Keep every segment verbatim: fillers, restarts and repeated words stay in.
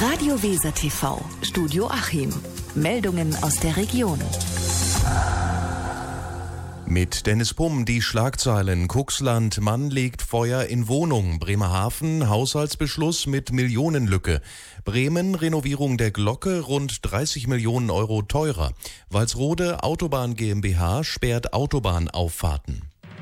Radio Weser T V, Studio Achim. Meldungen aus der Region. Mit Dennis Pumm die Schlagzeilen. Cuxland, Mann legt Feuer in Wohnung. Bremerhaven, Haushaltsbeschluss mit Millionenlücke. Bremen, Renovierung der Glocke, rund dreißig Millionen Euro teurer. Walsrode, Autobahn GmbH sperrt Autobahnauffahrten.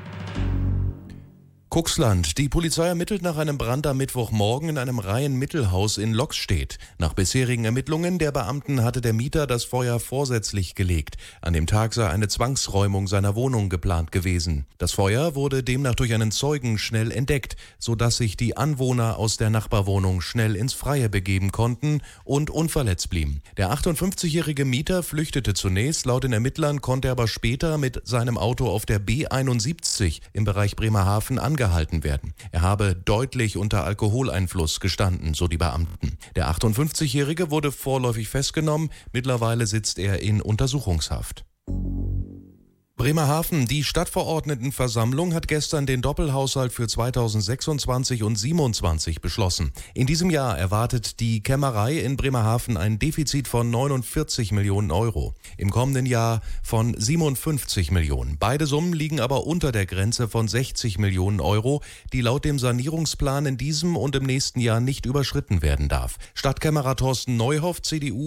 Cuxland. Die Polizei ermittelt nach einem Brand am Mittwochmorgen in einem Reihenmittelhaus in Loxstedt. Nach bisherigen Ermittlungen der Beamten hatte der Mieter das Feuer vorsätzlich gelegt. An dem Tag sei eine Zwangsräumung seiner Wohnung geplant gewesen. Das Feuer wurde demnach durch einen Zeugen schnell entdeckt, sodass sich die Anwohner aus der Nachbarwohnung schnell ins Freie begeben konnten und unverletzt blieben. Der achtundfünfzigjährige Mieter flüchtete zunächst. Laut den Ermittlern konnte er aber später mit seinem Auto auf der B einundsiebzig im Bereich Bremerhaven angehalten gehalten werden. Er habe deutlich unter Alkoholeinfluss gestanden, so die Beamten. Der achtundfünfzigjährige wurde vorläufig festgenommen. Mittlerweile sitzt er in Untersuchungshaft. Bremerhaven. Die Stadtverordnetenversammlung hat gestern den Doppelhaushalt für zweitausendsechsundzwanzig und siebenundzwanzig beschlossen. In diesem Jahr erwartet die Kämmerei in Bremerhaven ein Defizit von neunundvierzig Millionen Euro. Im kommenden Jahr von siebenundfünfzig Millionen. Beide Summen liegen aber unter der Grenze von sechzig Millionen Euro, die laut dem Sanierungsplan in diesem und im nächsten Jahr nicht überschritten werden darf. Stadtkämmerer Thorsten Neuhoff, C D U,